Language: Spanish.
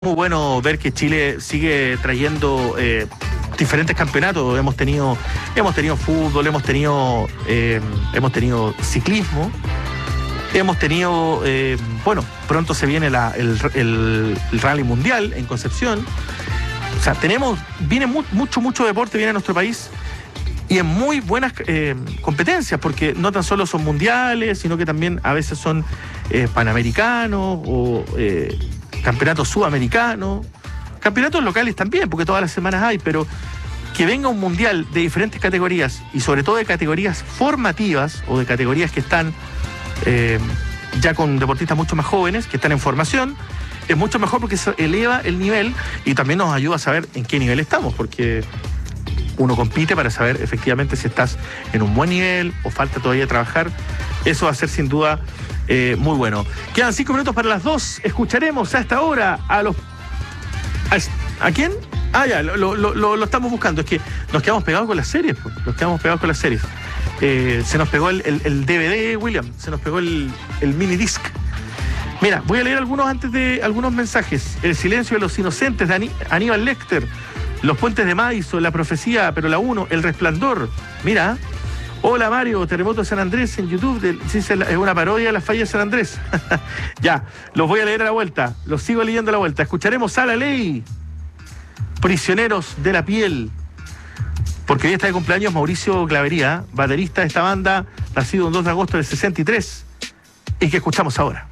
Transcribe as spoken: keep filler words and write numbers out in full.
Muy bueno ver que Chile sigue trayendo eh, diferentes campeonatos. Hemos tenido, hemos tenido fútbol, hemos tenido, eh, hemos tenido ciclismo, hemos tenido, eh, bueno, pronto se viene la, el, el, el rally mundial en Concepción. O sea, tenemos, viene mu mucho, mucho deporte, viene a nuestro país y en muy buenas eh, competencias, porque no tan solo son mundiales, sino que también a veces son eh, panamericanos o eh, campeonatos sudamericanos, campeonatos locales también, porque todas las semanas hay, pero que venga un mundial de diferentes categorías y sobre todo de categorías formativas o de categorías que están eh, ya con deportistas mucho más jóvenes, que están en formación, es mucho mejor porque se eleva el nivel y también nos ayuda a saber en qué nivel estamos, porque uno compite para saber efectivamente si estás en un buen nivel o falta todavía trabajar. Eso va a ser sin duda eh, muy bueno. Quedan cinco minutos para las dos. Escucharemos a esta hora a los... ¿A, ¿a quién? Ah, ya, lo, lo, lo, lo estamos buscando. Es que nos quedamos pegados con las series, pues. Nos quedamos pegados con las series. Eh, se nos pegó el, el, el D V D, William. Se nos pegó el, el mini disc. Mira, voy a leer algunos antes de algunos mensajes. El silencio de los inocentes de Aní, Aníbal Lecter. Los puentes de Madison, La Profecía, pero la uno, El Resplandor. Mira. Hola Mario, Terremoto de San Andrés en YouTube. De, es una parodia de las fallas de San Andrés. Ya, los voy a leer a la vuelta. Los sigo leyendo a la vuelta. Escucharemos a La Ley. Prisioneros de la Piel. Porque hoy está de cumpleaños Mauricio Clavería, baterista de esta banda, nacido el dos de agosto del sesenta y tres. Y que escuchamos ahora.